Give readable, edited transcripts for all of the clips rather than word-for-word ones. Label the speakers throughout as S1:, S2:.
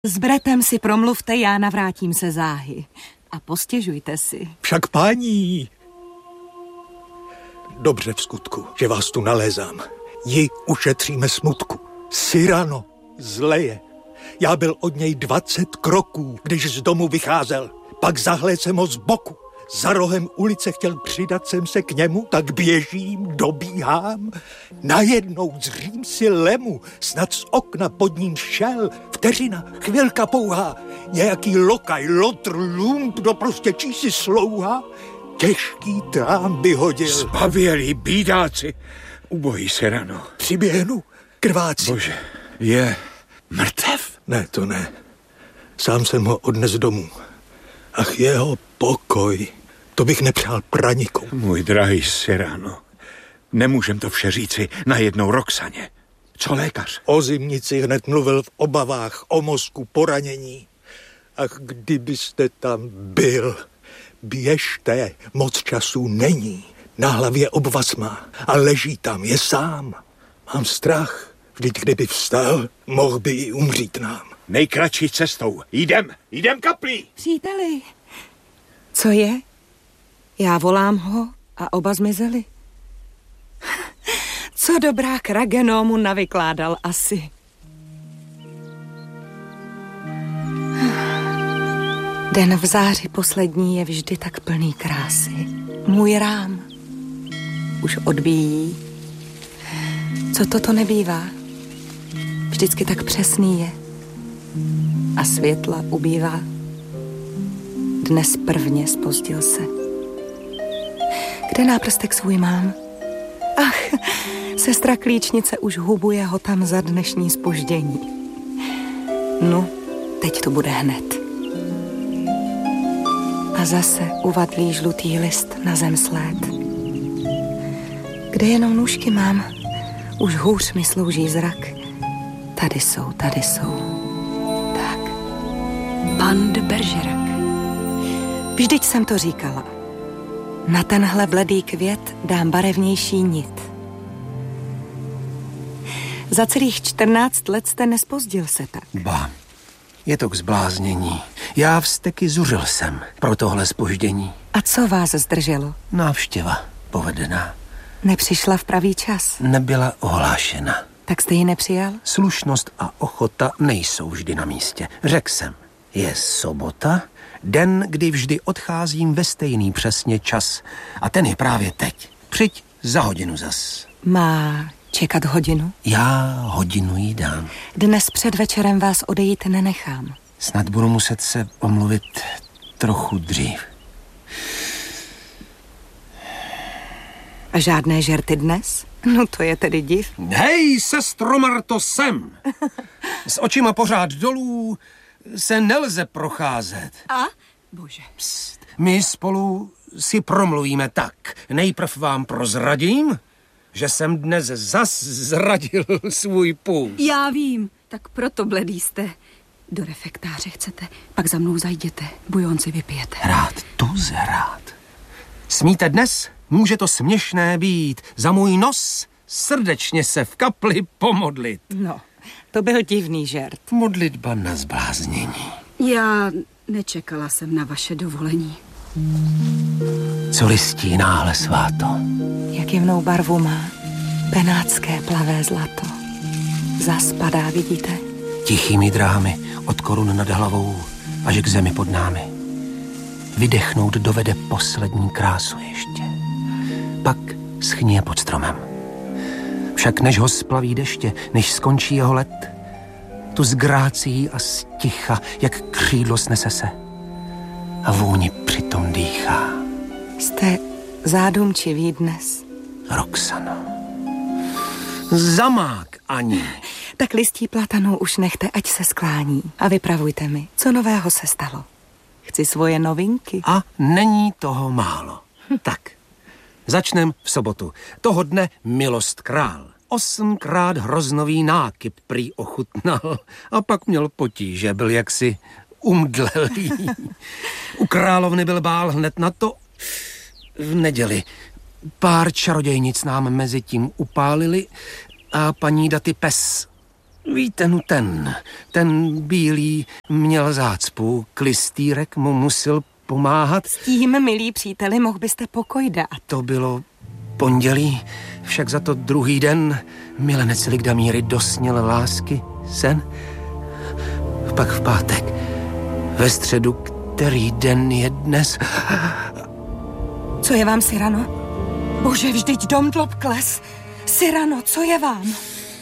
S1: S bratem si promluvte, já navrátím se záhy. A postěžujte si.
S2: Však paní... Dobře v skutku, že vás tu nalézám. Ji ušetříme smutku. Cyrano zleje. Já byl od něj 20 kroků, když z domu vycházel. Pak zahlédl jsem ho z boku. Za rohem ulice chtěl přidat jsem se k němu, tak běžím, dobíhám. Najednou zřím si lemu, snad z okna pod ním šel. Vteřina, chvilka pouhá, nějaký lokaj, lotr, lump, do prostě čísi slouha. Těžký trám by hodil.
S3: Zbavělí bídáci, ubohý Cyrano.
S2: Přiběhnu, krvácí.
S3: Bože, je mrtev?
S2: Ne, to ne. Sám jsem ho odnes domů. Ach, jeho pokoj, to bych nepřál pranikou.
S3: Můj drahý Cyrano, nemůžem to vše říci najednou Roxaně. Co lékař?
S2: O zimnici hned mluvil v obavách, o mozku, poranění. Ach, kdybyste tam byl. Běžte, moc času není. Na hlavě obvaz má a leží tam, je sám. Mám strach, vždyť kdyby vstal, mohl by i umřít nám.
S3: Nejkratší cestou. Jdem kaplí.
S1: Příteli, co je? Já volám ho a oba zmizeli. Co dobrák Ragenómu navykládal asi. Den v záři poslední je vždy tak plný krásy. Můj rám už odbíjí. Co toto nebývá? Vždycky tak přesný je. A světla ubývá. Dnes prvně zpozdil se. Kde náprstek svůj mám? Ach, sestra klíčnice už hubuje ho tam za dnešní zpoždění. No, teď to bude hned. A zase uvadlý žlutý list na zem sled. Kde jenom nůžky mám, už hůř mi slouží zrak. Tady jsou. Tak. Pan de Bergerac. Vždyť jsem to říkala. Na tenhle bledý květ dám barevnější nit. Za celých 14 let jste nezpozdil se tak.
S4: Ba, je to k zbláznění. Já vzteky zuřil jsem pro tohle zpoždění.
S1: A co vás zdrželo?
S4: Návštěva povedená.
S1: Nepřišla v pravý čas?
S4: Nebyla ohlášena.
S1: Tak jste ji nepřijal?
S4: Slušnost a ochota nejsou vždy na místě. Řekl jsem, je sobota, den, kdy vždy odcházím ve stejný přesně čas. A ten je právě teď. Přijď za hodinu zas.
S1: Má čekat hodinu?
S4: Já hodinu jí dám.
S1: Dnes před večerem vás odejít nenechám.
S4: Snad budu muset se omluvit trochu dřív.
S1: A žádné žerty dnes? No to je tedy div.
S4: Hej, sestro Marto, sem! S očima pořád dolů se nelze procházet.
S1: A? Bože.
S4: Psst, my spolu si promluvíme tak. Nejprv vám prozradím, že jsem dnes zas zradil svůj půst.
S5: Já vím, tak proto bledý jste. Do refektáře chcete, pak za mnou zajděte, bujon si vypijete.
S4: Rád, tuze rád. Smíte dnes? Může to směšné být. Za můj nos srdečně se v kapli pomodlit.
S1: No, to byl divný žert.
S4: Modlitba na zbláznění.
S5: Já nečekala jsem na vaše dovolení.
S4: Co listí náhle sváto?
S1: Jak jemnou barvu má, benátské plavé zlato. Zaspadá, vidíte?
S4: Tichými dráhami od korun nad hlavou až k zemi pod námi. Vydechnout dovede poslední krásu ještě. Pak schnie pod stromem. Však než ho splaví deště, než skončí jeho let, tu s grácií a sticha, jak křídlo snese se. A vůni přitom dýchá.
S1: Jste zádumčiví dnes.
S4: Roxano. Zamák ani.
S1: Tak listí platanou už nechte, ať se sklání. A vypravujte mi, co nového se stalo. Chci svoje novinky.
S4: A není toho málo. Tak, začnem v sobotu. Toho dne milost král. 8krát hroznový nákyp prý ochutnal. A pak měl potíže, byl jaksi umdlelý. U královny byl bál hned na to v neděli. Pár čarodějnic nám mezi tím upálili a paní Daty pes Víte, no ten bílý měl zácpu, klistýrek mu musel pomáhat.
S1: S tím, milí příteli, mohl byste pokoj dát.
S4: To bylo pondělí, však za to druhý den milenec Ligdamíry dosněl lásky sen. Pak v pátek, ve středu, který den je dnes?
S1: Co je vám, Cyrano? Bože, vždyť dom dlob kles. Cyrano, co je vám?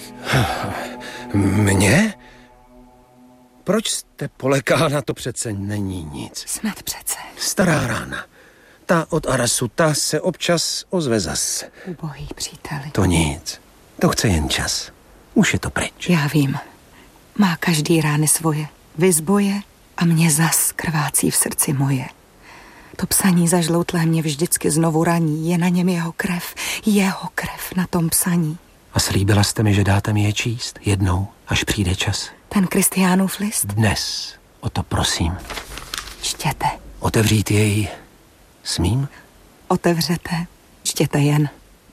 S4: Mně? Proč jste polekána, to přece není nic.
S1: Snad přece.
S4: Stará rána. Ta od Arasu, ta se občas ozve zas.
S1: Ubohý příteli.
S4: To nic. To chce jen čas. Už je to pryč.
S1: Já vím. Má každý rány svoje. Vyzboje a mě zas krvácí v srdci moje. To psaní zažloutlé mě vždycky znovu raní. Je na něm jeho krev na tom psaní.
S4: A slíbila jste mi, že dáte mi je číst jednou, až přijde čas.
S1: Ten Kristiánův list?
S4: Dnes. O to prosím.
S1: Čtěte.
S4: Otevřít jej smím?
S1: Otevřete. Čtěte jen.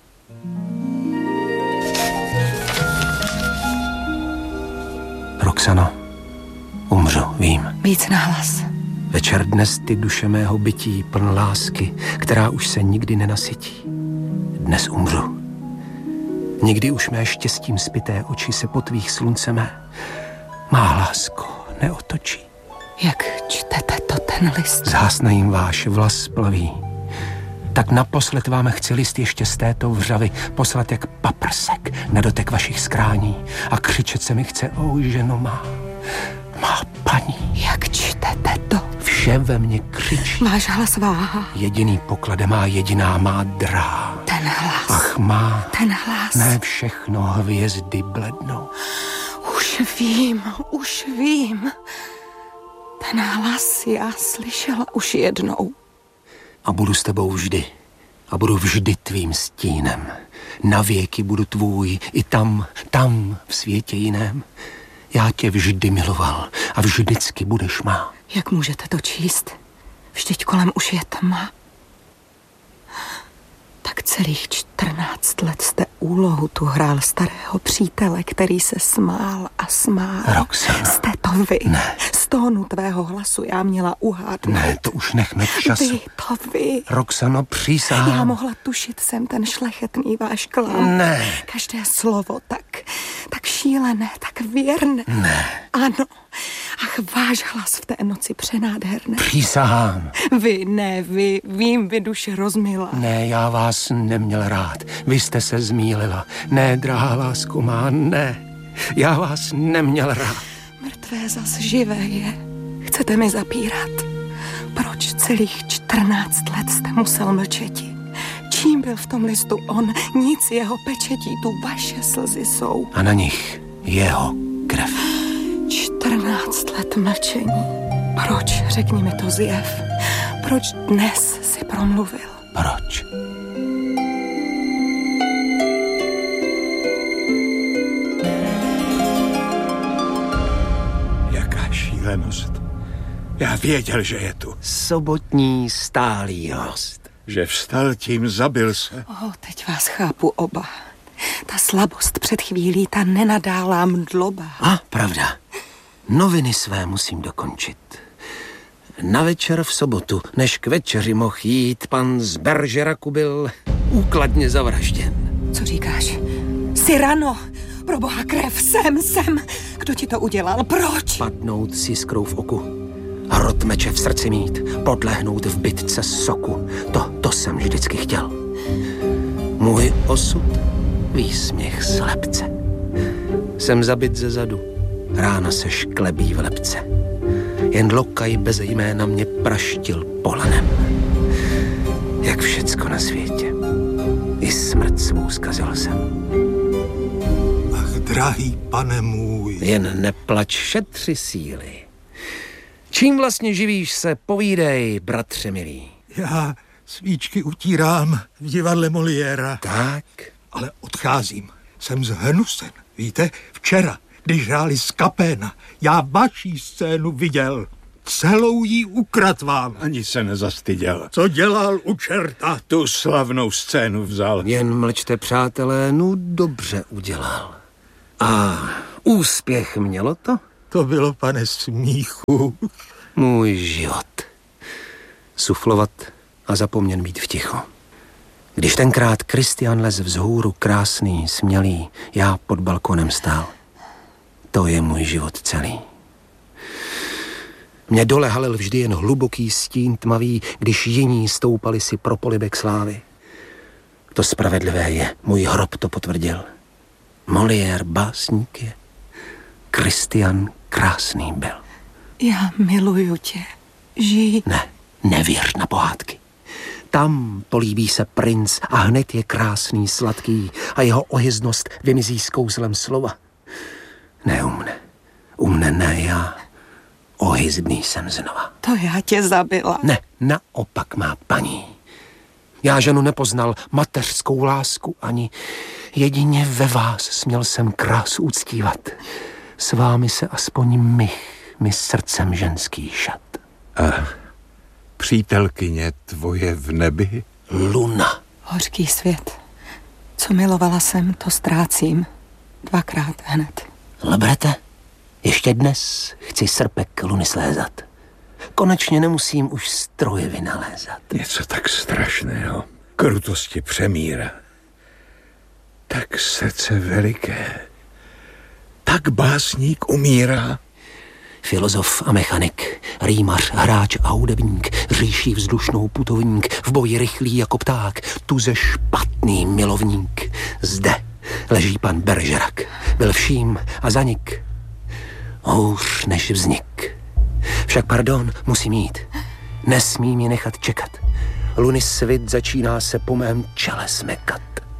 S4: Roxano, umřu, vím.
S1: Víc nahlas.
S4: Večer dnes ty duše mého bytí pln lásky, která už se nikdy nenasytí. Dnes umřu. Nikdy už mé štěstím spité oči se po tvých slunce mé, má lásko, neotočí.
S1: Jak čtete to ten list?
S4: Zhasne jim váš vlas plaví. Tak naposled vám chci list ještě z této vřavy poslat jak paprsek na dotek vašich skrání a křičet se mi chce, o ženo má paní.
S1: Jak čtete to?
S4: Vše ve mně křičí.
S1: Váš hlas váha.
S4: Jediný poklad má jediná má drá.
S1: Ten hlas.
S4: Ach má.
S1: Ten hlas.
S4: Ne všechno hvězdy blednou.
S1: Už vím. Ten hlas já slyšela už jednou.
S4: A budu s tebou vždy. A budu vždy tvým stínem. Navěky budu tvůj i tam v světě jiném. Já tě vždy miloval a vždycky budeš má.
S1: Jak můžete to číst? Vždyť kolem už je tma. Tak celých 14 let jste úlohu tu hrál starého přítele, který se smál a smál.
S4: Roxana.
S1: Jste to vy.
S4: Ne.
S1: Z tónu tvého hlasu já měla uhádnout.
S4: Ne, to už nechme k času.
S1: Vy.
S4: Roxano, přísahám.
S1: Já mohla tušit jsem ten šlechetný váš klán.
S4: Ne.
S1: Každé slovo tak šílené, tak věrné.
S4: Ne.
S1: Ano. Ach, váš hlas v té noci přenádherné.
S4: Přísahám.
S1: Vy, vím, vy duše rozmilá.
S4: Ne, já vás neměl rád. Vy jste se zmýlila. Ne, drahá lásko má, ne. Já vás neměl rád.
S1: Mrtvé zas živé je. Chcete mi zapírat? Proč celých 14 let jste musel mlčeti? Čím byl v tom listu on? Nic jeho pečetí, tu vaše slzy jsou.
S4: A na nich jeho krev.
S1: 14 let mlčení. Proč, řekni mi to zjev, proč dnes si promluvil?
S4: Proč?
S3: Jaká šílenost. Já věděl, že je tu.
S4: Sobotní stálý host.
S3: Že vstal, tím zabil se.
S1: Teď vás chápu oba. Ta slabost před chvílí, ta nenadálá mdloba.
S4: A, pravda. Noviny své musím dokončit. Na večer v sobotu, než k večeři mohl jít, pan z Beržeraku byl úkladně zavražděn.
S1: Co říkáš? Cyrano, pro boha krev, sem. Kdo ti to udělal? Proč?
S4: Padnout si skrou v oku a rod meče v srdci mít, podlehnout v bitce soku. To jsem vždycky chtěl. Můj osud, výsměch slepce. Jsem zabit ze zadu, rána se šklebí v lebce. Jen lokaj bez jména mě praštil pohlenem. Jak všecko na světě. I smrt svou zkazil jsem.
S2: Ach, drahý pane můj.
S4: Jen neplač, šetři síly. Čím vlastně živíš se, povídej, bratře milý.
S2: Já svíčky utírám v divadle Moliéra.
S4: Tak?
S2: Ale odcházím. Jsem zhnusen. Víte, včera, když hráli z Capéna, já vaší scénu viděl. Celou jí ukrad vám.
S3: Ani se nezastyděl.
S2: Co dělal u čerta?
S3: Tu slavnou scénu vzal.
S4: Jen mlčte, přátelé, no dobře udělal. A Úspěch mělo to?
S2: To bylo, pane, smíchu.
S4: Můj život. Suflovat a zapomněn být v tichu. Když tenkrát Kristián lez vzhůru, krásný, smělý, já pod balkonem stál. To je můj život celý. Mě dole halil vždy jen hluboký stín tmavý, když jiní stoupali si pro polibek slávy. To spravedlivé je, můj hrob to potvrdil. Molière básník je, Kristián krásný byl.
S1: Já miluju tě. Žij.
S4: Ne, nevěř na pohádky. Tam políbí se princ a hned je krásný, sladký a jeho ohyznost vymizí s kouzlem slova. Ne u mne ne, já ohyzný jsem znova.
S1: To já tě zabila.
S4: Ne, naopak, má paní. Já ženu nepoznal, mateřskou lásku ani. Jedině ve vás směl jsem krásu uctívat. S vámi se aspoň mi srdcem ženský šat.
S3: A přítelkyně tvoje v nebi?
S4: Luna.
S1: Hořký svět. Co milovala jsem, to ztrácím. 2krát hned.
S4: Lebrete, ještě dnes chci srpek luny slézat. Konečně nemusím už stroje vynalézat.
S3: Něco tak strašného. Krutosti přemíra. Tak srdce veliké. Tak básník umírá.
S4: Filozof a mechanik, rýmař, hráč a hudebník, říší vzdušnou putovník, v boji rychlý jako pták, tuze špatný milovník. Zde leží pan Bergerac, byl vším a zanik. Hůř než vznik. Však pardon, musím jít. Nesmím je nechat čekat. Luny svit začíná se po mém čele smekat.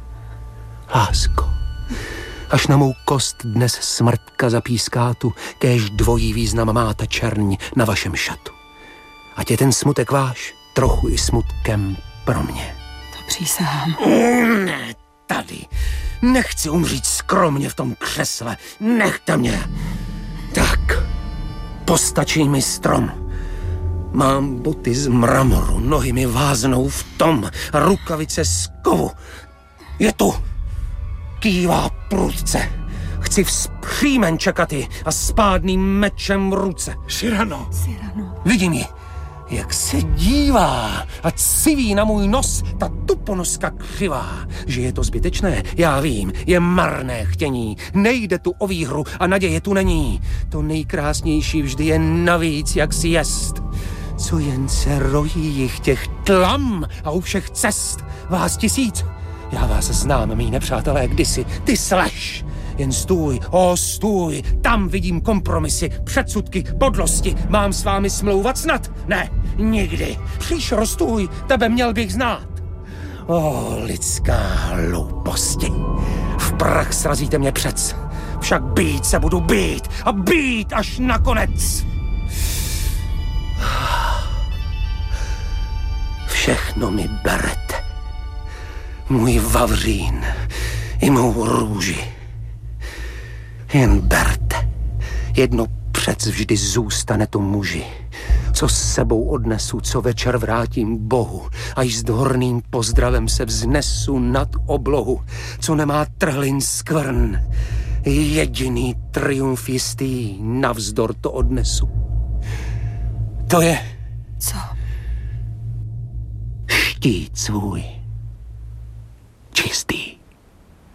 S4: Lásko, až na mou kost dnes smrtka zapíská tu, kéž dvojí význam má ta čerň na vašem šatu. Ať je ten smutek váš trochu i smutkem pro mě.
S1: To přísahám.
S4: Ne, tady. Nechci umřít skromně v tom křesle. Nechte mě. Tak, postačí mi strom. Mám boty z mramoru, nohy mi váznou v tom, rukavice z kovu. Je tu. Kývá prudce. Chci vzpřímen čekaty a s pádným mečem v ruce.
S3: Cyrano.
S4: Vidím ji, jak se dívá a civí na můj nos ta tuponoska křivá. Že je to zbytečné, já vím, je marné chtění. Nejde tu o výhru a naděje tu není. To nejkrásnější vždy je navíc, jak si jest. Co jen se rojí jich těch tlam a u všech cest. Vás 1000. Já vás znám, mý nepřátelé, kdysi. Ty sleš. Jen stůj, stůj, tam vidím kompromisy, předsudky, podlosti. Mám s vámi smlouvat snad? Ne, nikdy. Příšro, stůj, tebe měl bych znát. Lidská hlouposti. V prach srazíte mě přec. Však být se budu být a být až nakonec. Všechno mi berete. Můj vavřín i mou růži. Jen berte. Jedno přec vždy zůstane to muži. Co s sebou odnesu, co večer vrátím Bohu, až s dvorným pozdravem se vznesu nad oblohu, co nemá trhlin skvrn. Jediný triumf jistý, navzdor to odnesu. To je...
S1: Co?
S4: Štít svůj.